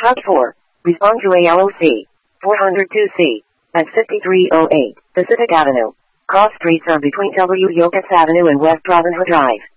Hub 4. Respond to ALOC 402C at 5308 Pacific Avenue. Cross streets are between W. Yocas Avenue and West Robin Hood Drive.